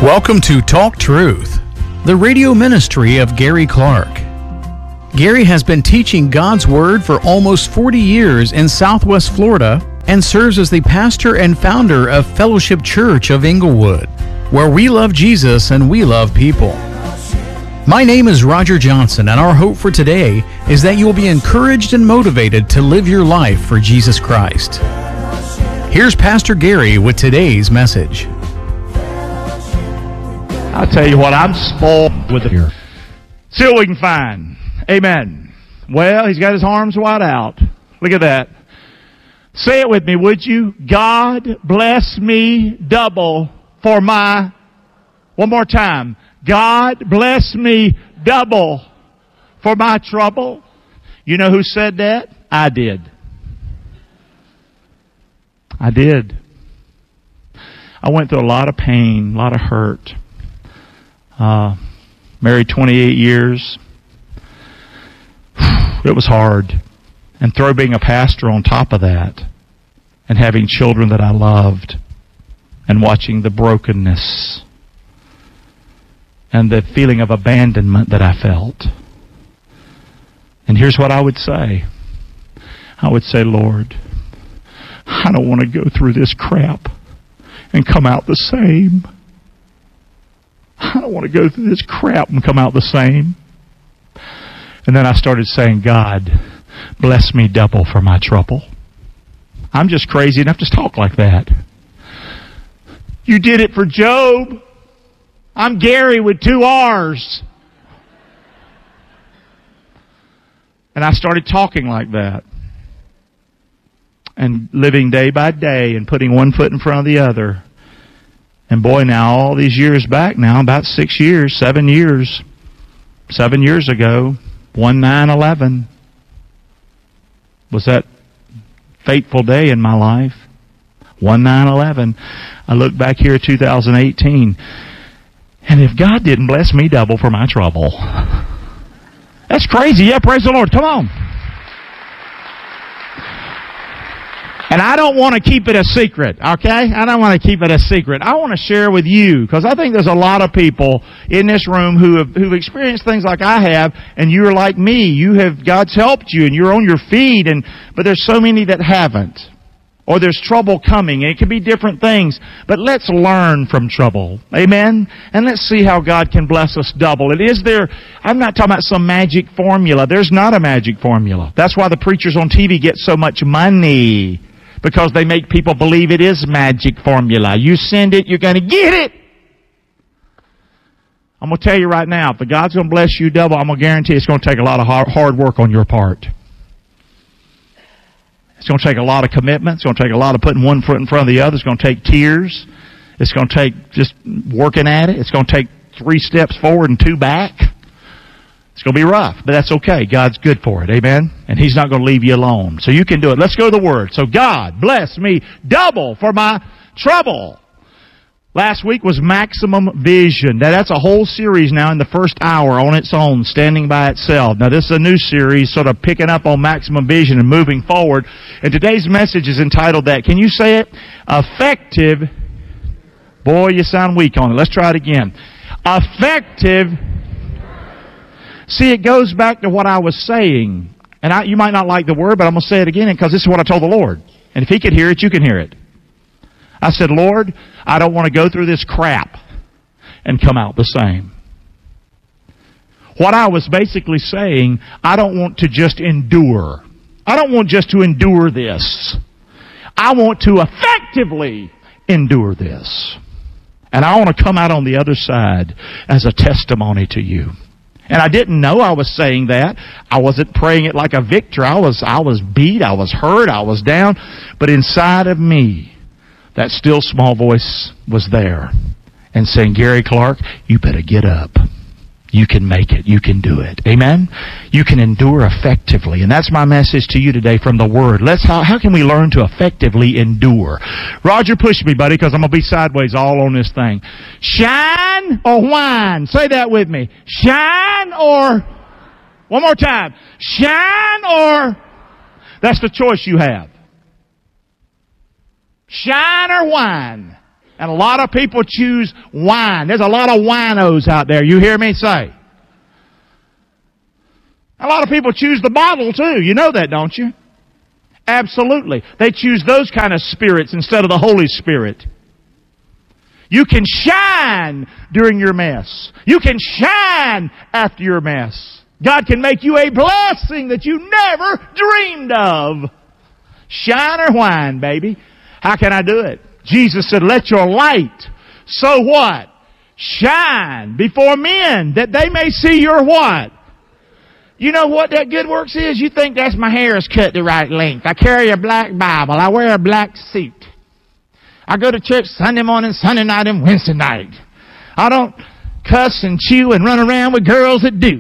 Welcome to Talk Truth, the radio ministry of Gary Clark. Gary has been teaching God's Word for almost 40 years in Southwest Florida and serves as the pastor and founder of Fellowship Church of Inglewood, where we love Jesus and we love people. My name is Roger Johnson, and our hope for today is that you will be encouraged and motivated to live your life for Jesus Christ. Here's Pastor Gary with today's message. I'll tell you what, I'm spoiled with it here. See what we can find. Amen. Well, he's got his arms wide out. Look at that. Say it with me, would you? God bless me double for my... One more time. God bless me double for my trouble. You know who said that? I did. I did. I went through a lot of pain, a lot of hurt. Married 28 years. It was hard. And throw being a pastor on top of that. And having children that I loved. And watching the brokenness. And the feeling of abandonment that I felt. And here's what I would say. I would say, Lord, I don't want to go through this crap and come out the same. I don't want to go through this crap and come out the same. And then I started saying, God, bless me double for my trouble. I'm just crazy enough to talk like that. You did it for Job. I'm Gary with 2 R's. And I started talking like that. And living day by day and putting one foot in front of the other. And boy, now all these years back now, about 7 years ago, 1/9/11 was that fateful day in my life. 1/9/11. I look back here at 2018. And if God didn't bless me double for my trouble. That's crazy. Yeah, praise the Lord. Come on. And I don't want to keep it a secret, okay? I don't want to keep it a secret. I want to share with you, because I think there's a lot of people in this room who've experienced things like I have, and you're like me. God's helped you, and you're on your feet, but there's so many that haven't. Or there's trouble coming, and it can be different things. But let's learn from trouble. Amen? And let's see how God can bless us double. I'm not talking about some magic formula. There's not a magic formula. That's why the preachers on TV get so much money. Because they make people believe it is magic formula. You send it, you're going to get it. I'm going to tell you right now, if God's going to bless you double, I'm going to guarantee it's going to take a lot of hard work on your part. It's going to take a lot of commitment. It's going to take a lot of putting one foot in front of the other. It's going to take tears. It's going to take just working at it. It's going to take 3 steps forward and 2 back. It's going to be rough, but that's okay. God's good for it. Amen? And He's not going to leave you alone. So you can do it. Let's go to the Word. So God bless me double for my trouble. Last week was Maximum Vision. Now that's a whole series now in the first hour on its own, standing by itself. Now this is a new series sort of picking up on Maximum Vision and moving forward. And today's message is entitled that. Can you say it? Effective. Boy, you sound weak on it. Let's try it again. Effective. See, it goes back to what I was saying. And you might not like the word, but I'm going to say it again because this is what I told the Lord. And if He could hear it, you can hear it. I said, Lord, I don't want to go through this crap and come out the same. What I was basically saying, I don't want to just endure. I don't want just to endure this. I want to effectively endure this. And I want to come out on the other side as a testimony to you. And I didn't know I was saying that. I wasn't praying it like a victor. I was beat. I was hurt. I was down. But inside of me, that still small voice was there and saying, Gary Clark, you better get up. You can make it. You can do it. Amen? You can endure effectively. And that's my message to you today from the Word. How can we learn to effectively endure? Roger, push me, buddy, because I'm going to be sideways all on this thing. Shine or whine? Say that with me. Shine or... One more time. Shine or... That's the choice you have. Shine or whine. And a lot of people choose wine. There's a lot of winos out there. You hear me say? A lot of people choose the bottle too. You know that, don't you? Absolutely. They choose those kind of spirits instead of the Holy Spirit. You can shine during your mess. You can shine after your mess. God can make you a blessing that you never dreamed of. Shine or whine, baby. How can I do it? Jesus said, let your light, so what? Shine before men, that they may see your what? You know what that good works is? You think that's my hair is cut the right length. I carry a black Bible. I wear a black suit. I go to church Sunday morning, Sunday night, and Wednesday night. I don't cuss and chew and run around with girls that do.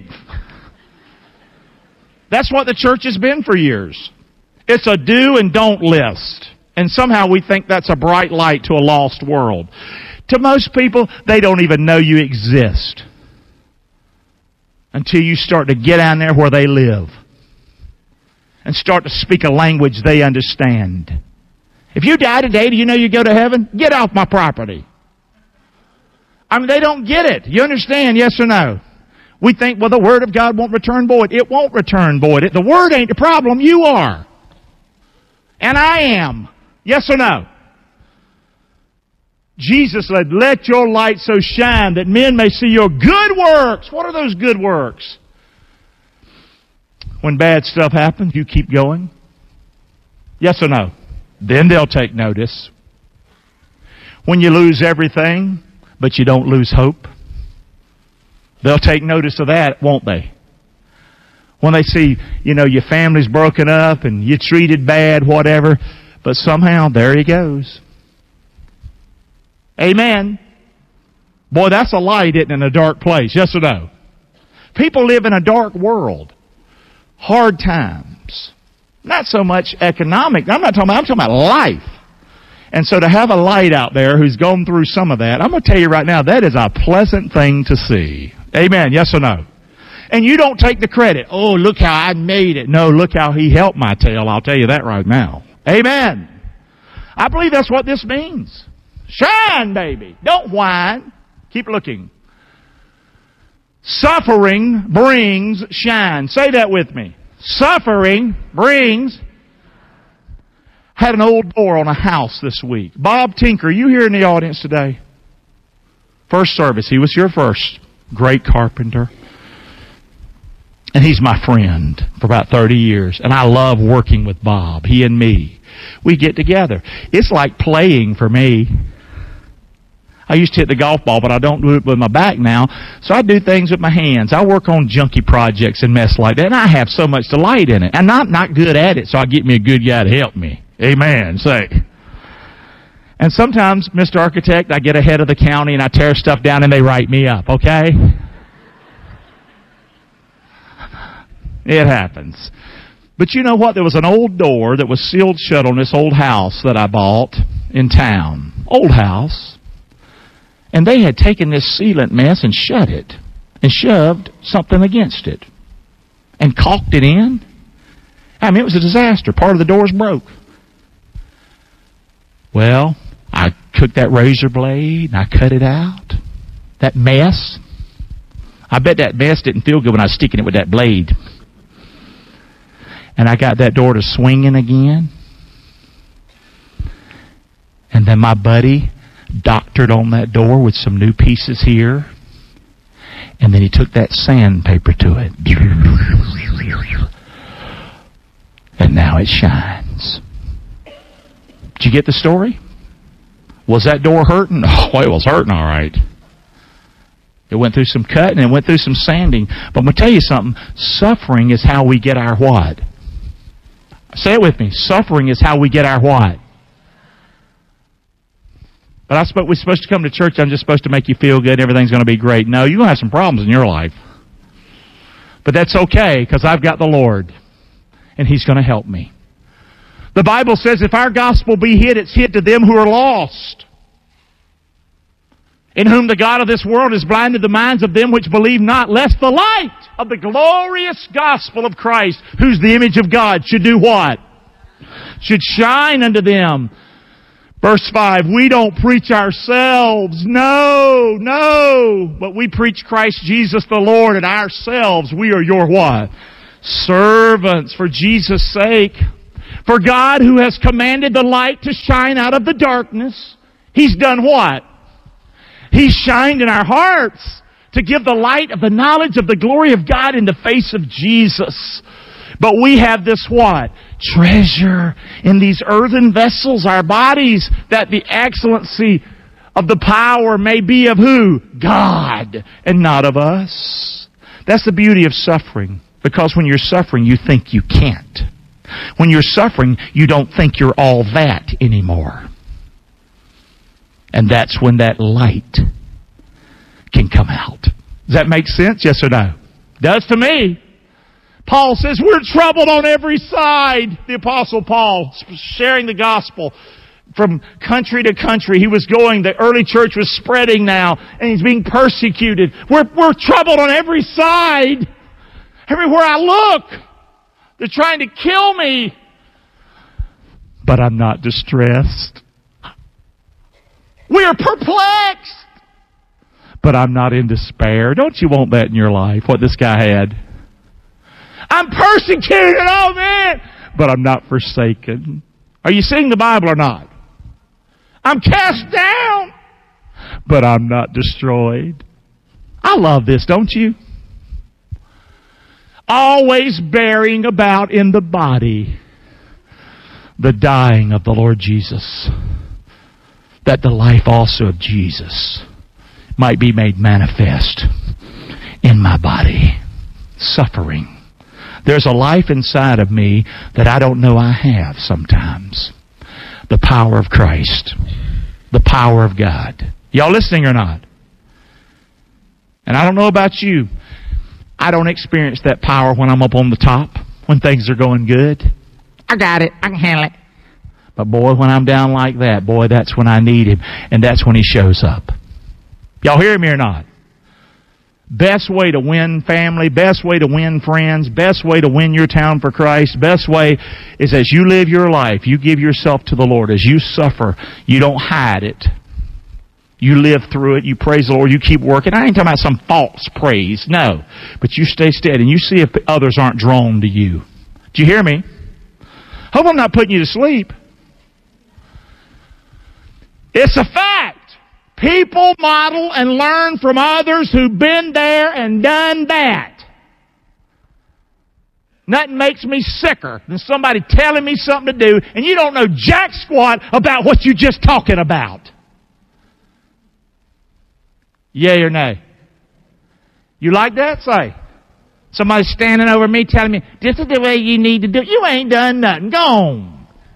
That's what the church has been for years. It's a do and don't list. And somehow we think that's a bright light to a lost world. To most people, they don't even know you exist until you start to get down there where they live and start to speak a language they understand. If you die today, do you know you go to heaven? Get off my property. I mean, they don't get it. You understand, yes or no? We think, well, the Word of God won't return void. It won't return void. The Word ain't the problem. You are. And I am. Yes or no? Jesus said, let your light so shine that men may see your good works. What are those good works? When bad stuff happens, you keep going. Yes or no? Then they'll take notice. When you lose everything, but you don't lose hope, they'll take notice of that, won't they? When they see, your family's broken up and you're treated bad, whatever, but somehow there he goes. Amen. Boy, that's a light, isn't it, in a dark place? Yes or no? People live in a dark world. Hard times. Not so much economic. I'm talking about life. And so to have a light out there who's gone through some of that, I'm going to tell you right now, that is a pleasant thing to see. Amen. Yes or no? And you don't take the credit. Oh, look how I made it. No, look how he helped my tail. I'll tell you that right now. Amen. I believe that's what this means. Shine, baby. Don't whine. Keep looking. Suffering brings shine. Say that with me. Suffering brings. Had an old door on a house this week. Bob Tinker, you here in the audience today? First service. He was here first. Great carpenter. And he's my friend for about 30 years. And I love working with Bob. He and me. We get together. It's like playing for me. I used to hit the golf ball, but I don't do it with my back now. So I do things with my hands. I work on junky projects and mess like that. And I have so much delight in it. And I'm not good at it, so I get me a good guy to help me. Amen. Say. And sometimes, Mr. Architect, I get ahead of the county and I tear stuff down and they write me up, okay? It happens. But you know what? There was an old door that was sealed shut on this old house that I bought in town. Old house. And they had taken this sealant mess and shut it. And shoved something against it. And caulked it in. I mean, it was a disaster. Part of the doors broke. Well, I took that razor blade and I cut it out. That mess. I bet that mess didn't feel good when I was sticking it with that blade. And I got that door to swinging again. And then my buddy doctored on that door with some new pieces here. And then he took that sandpaper to it. And now it shines. Did you get the story? Was that door hurting? Oh, it was hurting all right. It went through some cutting and it went through some sanding. But I'm going to tell you something. Suffering is how we get our what? Say it with me. Suffering is how we get our what? But we're supposed to come to church, I'm just supposed to make you feel good, everything's going to be great. No, you're going to have some problems in your life. But that's okay, because I've got the Lord. And He's going to help me. The Bible says if our gospel be hid, it's hid to them who are lost. In whom the God of this world has blinded the minds of them which believe not, lest the light of the glorious gospel of Christ, who's the image of God, should do what? Should shine unto them. Verse 5, we don't preach ourselves. No. But we preach Christ Jesus the Lord, and ourselves, we are your what? Servants for Jesus' sake. For God, who has commanded the light to shine out of the darkness, He's done what? He's shined in our hearts to give the light of the knowledge of the glory of God in the face of Jesus. But we have this what? Treasure in these earthen vessels, our bodies, that the excellency of the power may be of who? God, and not of us. That's the beauty of suffering. Because when you're suffering, you think you can't. When you're suffering, you don't think you're all that anymore. And that's when that light can come out. Does that make sense? Yes or no? Does to me. Paul says we're troubled on every side. The Apostle Paul, sharing the gospel from country to country. He was going, the early church was spreading now, and he's being persecuted. We're troubled on every side. Everywhere I look, they're trying to kill me. But I'm not distressed. We are perplexed. But I'm not in despair. Don't you want that in your life, what this guy had? I'm persecuted, oh man, but I'm not forsaken. Are you seeing the Bible or not? I'm cast down, but I'm not destroyed. I love this, don't you? Always bearing about in the body the dying of the Lord Jesus, that the life also of Jesus might be made manifest in my body. Suffering. There's a life inside of me that I don't know I have sometimes. The power of Christ. The power of God. Y'all listening or not? And I don't know about you. I don't experience that power when I'm up on the top, when things are going good. I got it. I can handle it. But boy, when I'm down like that, boy, that's when I need Him. And that's when He shows up. Y'all hear me or not? Best way to win family, best way to win friends, best way to win your town for Christ, best way is as you live your life, you give yourself to the Lord. As you suffer, you don't hide it. You live through it, you praise the Lord, you keep working. I ain't talking about some false praise, no. But you stay steady and you see if the others aren't drawn to you. Do you hear me? Hope I'm not putting you to sleep. It's a fact. People model and learn from others who've been there and done that. Nothing makes me sicker than somebody telling me something to do and you don't know jack squat about what you're just talking about. Yay or nay? You like that? Say. Somebody standing over me telling me, this is the way you need to do it. You ain't done nothing. Go on.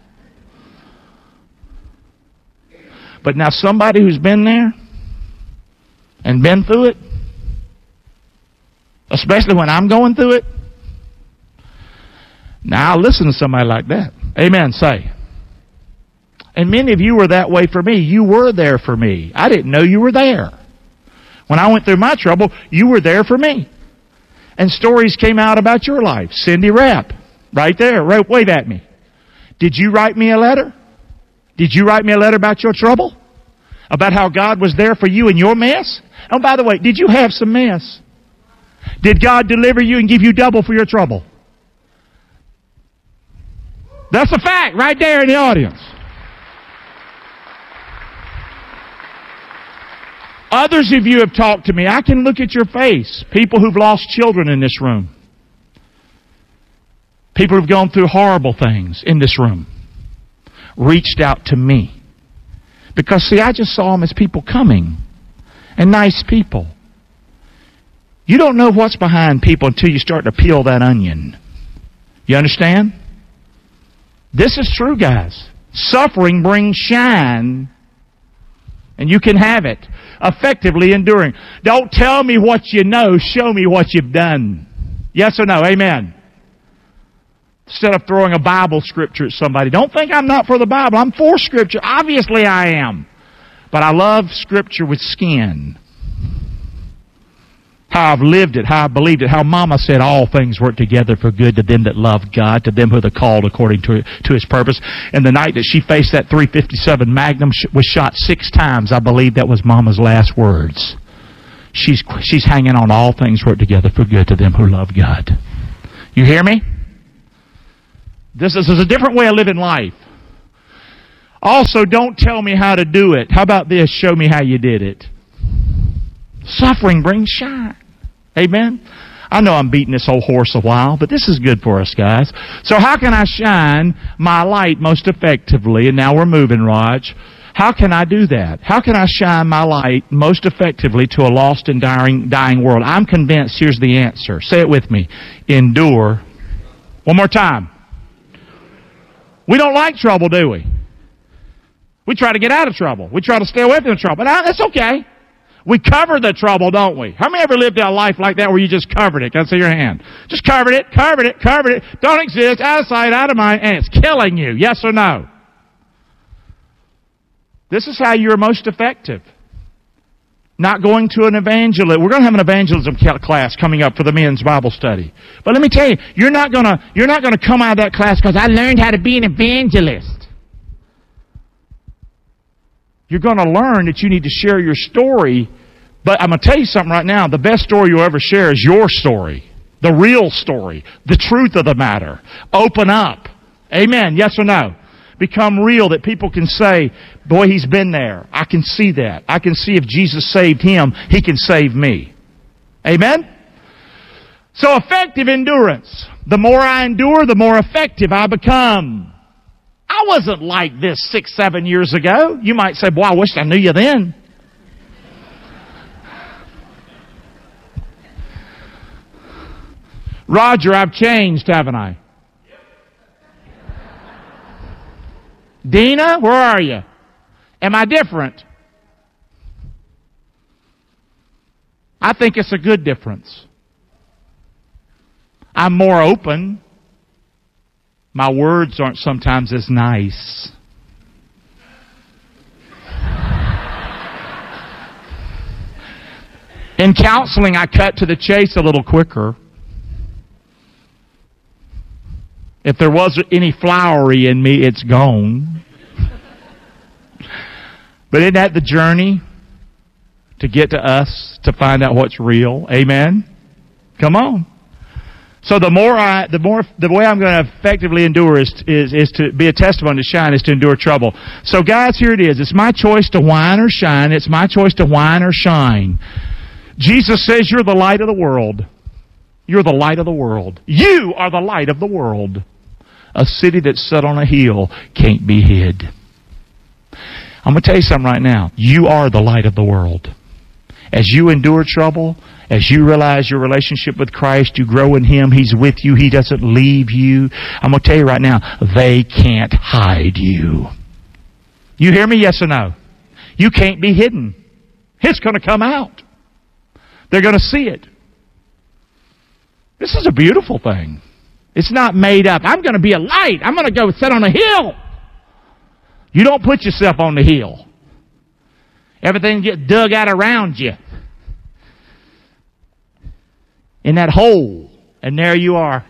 But now somebody who's been there and been through it, especially when I'm going through it, now I'll listen to somebody like that. Amen, say. And many of you were that way for me. You were there for me. I didn't know you were there. When I went through my trouble, you were there for me. And stories came out about your life. Cindy Rapp, right there, wave at me. Did you write me a letter? Did you write me a letter about your trouble? About how God was there for you in your mess? Oh, by the way, did you have some mess? Did God deliver you and give you double for your trouble? That's a fact right there in the audience. Others of you have talked to me. I can look at your face. People who've lost children in this room. People who've gone through horrible things in this room. Reached out to me. Because, see, I just saw them as people coming. And nice people. You don't know what's behind people until you start to peel that onion. You understand? This is true, guys. Suffering brings shine. And you can have it. Effectively enduring. Don't tell me what you know. Show me what you've done. Yes or no? Amen. Instead of throwing a Bible scripture at somebody. Don't think I'm not for the Bible. I'm for Scripture. Obviously I am. But I love Scripture with skin. How I've lived it, how I believed it, how Mama said all things work together for good to them that love God, to them who are called according to His purpose. And the night that she faced that .357 Magnum, was shot 6 times. I believe that was Mama's last words. She's hanging on all things work together for good to them who love God. You hear me? This is a different way of living life. Also, don't tell me how to do it. How about this? Show me how you did it. Suffering brings shine. Amen? I know I'm beating this old horse a while, but this is good for us, guys. So how can I shine my light most effectively? And now we're moving, Raj. How can I do that? How can I shine my light most effectively to a lost and dying world? I'm convinced here's the answer. Say it with me. Endure. One more time. We don't like trouble, do we? We try to get out of trouble. We try to stay away from the trouble. But that's okay. We cover the trouble, don't we? How many ever lived a life like that where you just covered it? Can I see your hand? Just covered it. Don't exist, out of sight, out of mind, and it's killing you. Yes or no? This is how you're most effective. Not going to an evangelism. We're going to have an evangelism class coming up for the men's Bible study. But let me tell you, you're not going to come out of that class because I learned how to be an evangelist. You're going to learn that you need to share your story. But I'm going to tell you something right now. The best story you'll ever share is your story. The real story. The truth of the matter. Open up. Amen. Yes or no? Become real, that people can say, boy, he's been there. I can see that. I can see if Jesus saved him, he can save me. Amen? So effective endurance. The more I endure, the more effective I become. I wasn't like this 6, 7 years ago. You might say, boy, I wish I knew you then. Roger, I've changed, haven't I? Dina, where are you? Am I different? I think it's a good difference. I'm more open. My words aren't sometimes as nice. In counseling, I cut to the chase a little quicker. If there wasn't any flowery in me, it's gone. But isn't that the journey to get to us, to find out what's real? Amen? Come on. So the way I'm going to effectively endure is to be a testimony to shine, is to endure trouble. So guys, here it is. It's my choice to whine or shine. It's my choice to whine or shine. Jesus says you're the light of the world. You're the light of the world. You are the light of the world. A city that's set on a hill can't be hid. I'm going to tell you something right now. You are the light of the world. As you endure trouble, as you realize your relationship with Christ, you grow in Him, He's with you, He doesn't leave you. I'm going to tell you right now, they can't hide you. You hear me? Yes or no? You can't be hidden. It's going to come out. They're going to see it. This is a beautiful thing. It's not made up. I'm going to be a light. I'm going to go sit on a hill. You don't put yourself on the hill. Everything gets dug out around you. In that hole. And there you are.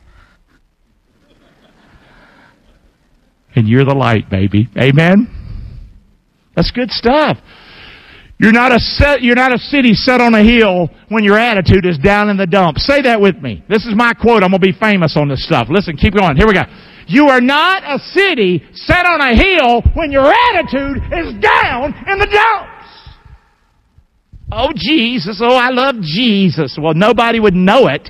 And you're the light, baby. Amen? That's good stuff. You're not a city set on a hill when your attitude is down in the dumps. Say that with me. This is my quote. I'm going to be famous on this stuff. Listen, keep going. Here we go. You are not a city set on a hill when your attitude is down in the dumps. Oh, Jesus. Oh, I love Jesus. Well, nobody would know it.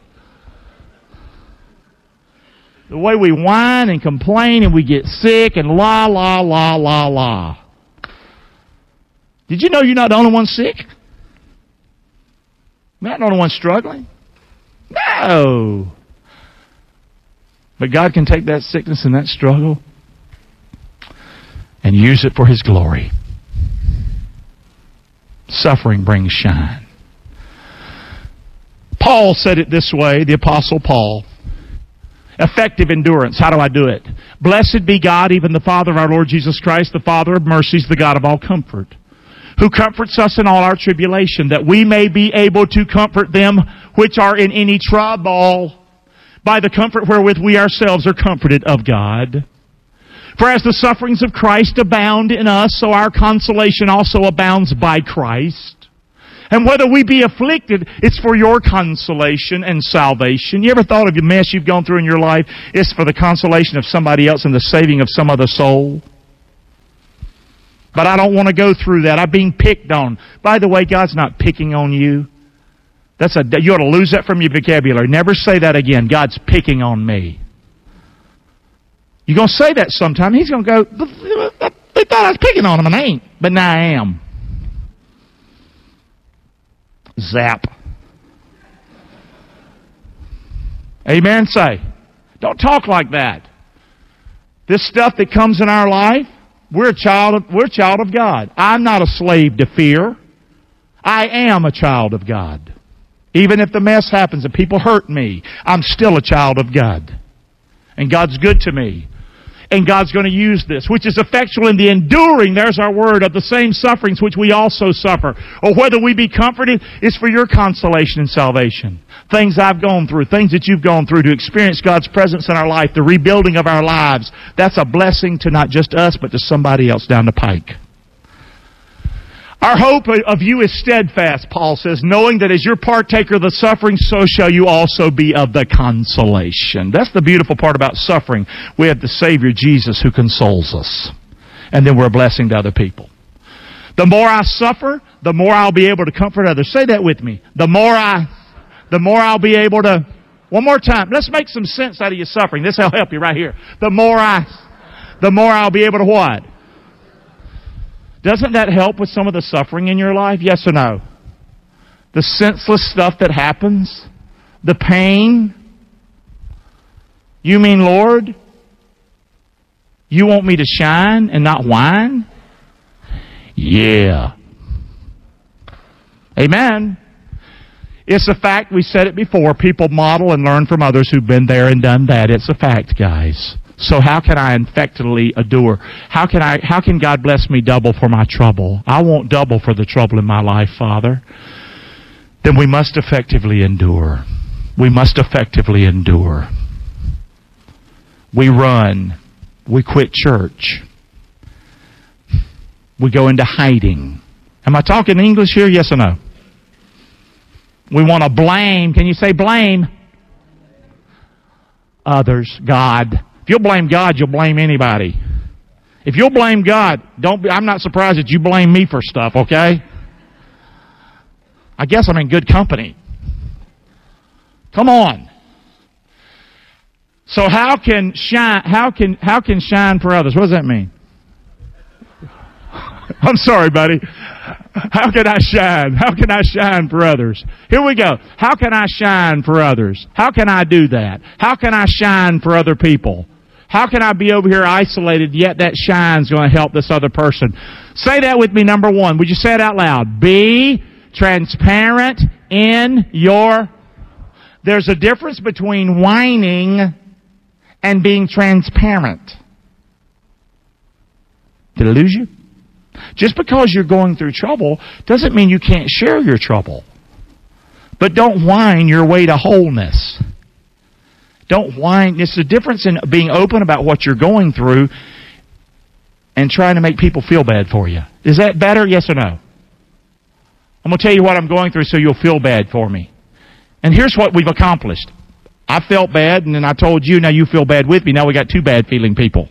The way we whine and complain and we get sick and la, la, la, la, la. Did you know you're not the only one sick? You're not the only one struggling. No. But God can take that sickness and that struggle and use it for His glory. Suffering brings shine. Paul said it this way, the Apostle Paul. Effective endurance. How do I do it? Blessed be God, even the Father of our Lord Jesus Christ, the Father of mercies, the God of all comfort, who comforts us in all our tribulation, that we may be able to comfort them which are in any trouble by the comfort wherewith we ourselves are comforted of God. For as the sufferings of Christ abound in us, so our consolation also abounds by Christ. And whether we be afflicted, it's for your consolation and salvation. You ever thought of the mess you've gone through in your life? It's for the consolation of somebody else and the saving of some other soul. But I don't want to go through that. I'm being picked on. By the way, God's not picking on you. You ought to lose that from your vocabulary. Never say that again. God's picking on me. You're going to say that sometime. He's going to go, they thought I was picking on him, and I ain't. But now I am. Zap. Amen? Say. Don't talk like that. This stuff that comes in our life, we're a child of God. I'm not a slave to fear. I am a child of God. Even if the mess happens and people hurt me, I'm still a child of God. And God's good to me. And God's going to use this, which is effectual in the enduring, there's our word, of the same sufferings which we also suffer. Or whether we be comforted is for your consolation and salvation. Things I've gone through, things that you've gone through, to experience God's presence in our life, the rebuilding of our lives. That's a blessing to not just us, but to somebody else down the pike. Our hope of you is steadfast, Paul says, knowing that as you're partaker of the suffering, so shall you also be of the consolation. That's the beautiful part about suffering. We have the Savior, Jesus, who consoles us. And then we're a blessing to other people. The more I suffer, the more I'll be able to comfort others. Say that with me. The more I'll be able to... One more time. Let's make some sense out of your suffering. This will help you right here. The more I'll be able to what? Doesn't that help with some of the suffering in your life? Yes or no? The senseless stuff that happens? The pain? You mean, Lord, you want me to shine and not whine? Yeah. Amen. It's a fact. We said it before. People model and learn from others who've been there and done that. It's a fact, guys. So how can I effectively endure? How can God bless me double for my trouble? I want double for the trouble in my life, Father. Then we must effectively endure. We must effectively endure. We run. We quit church. We go into hiding. Am I talking English here? Yes or no? We want to blame. Can you say blame? Others. God. If you'll blame God, you'll blame anybody. If you'll blame God, I'm not surprised that you blame me for stuff, okay? I guess I'm in good company. Come on. So how can shine for others? What does that mean? I'm sorry, buddy. How can I shine? How can I shine for others? Here we go. How can I shine for others? How can I do that? How can I shine for other people? How can I be over here isolated, yet that shine's going to help this other person? Say that with me, number one. Would you say it out loud? Be transparent in your... There's a difference between whining and being transparent. Did I lose you? Just because you're going through trouble doesn't mean you can't share your trouble. But don't whine your way to wholeness. Don't whine. It's the difference in being open about what you're going through and trying to make people feel bad for you. Is that better? Yes or no? I'm going to tell you what I'm going through so you'll feel bad for me. And here's what we've accomplished. I felt bad, and then I told you, now you feel bad with me. Now we got two bad-feeling people.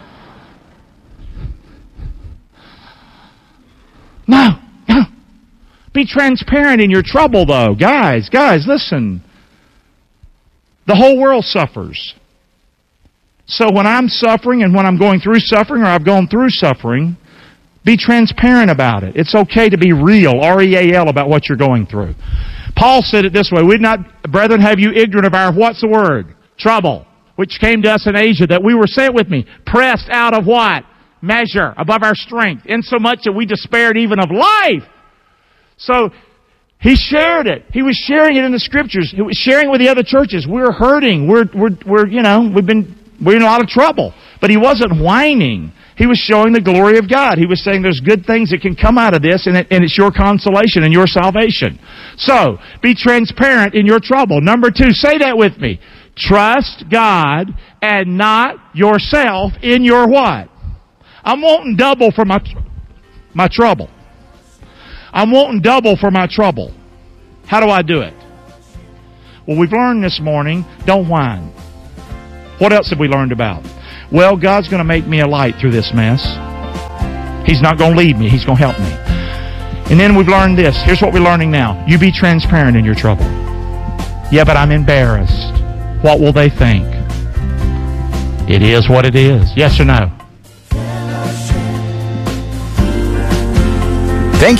No. Be transparent in your trouble, though. Guys, listen. The whole world suffers. So when I'm suffering and when I'm going through suffering or I've gone through suffering, be transparent about it. It's okay to be real, R-E-A-L, about what you're going through. Paul said it this way, we'd not, brethren, have you ignorant of our, what's the word? Trouble, which came to us in Asia, that we were, say it with me, pressed out of what? Measure, above our strength, insomuch that we despaired even of life. So, he shared it. He was sharing it in the Scriptures. He was sharing it with the other churches. We're hurting. We're in a lot of trouble. But he wasn't whining. He was showing the glory of God. He was saying there's good things that can come out of this, and it's your consolation and your salvation. So, be transparent in your trouble. Number 2, say that with me. Trust God and not yourself in your what? I'm wanting double for my trouble. I'm wanting double for my trouble. How do I do it? Well, we've learned this morning, don't whine. What else have we learned about? Well, God's going to make me a light through this mess. He's not going to leave me. He's going to help me. And then we've learned this. Here's what we're learning now. You be transparent in your trouble. Yeah, but I'm embarrassed. What will they think? It is what it is. Yes or no?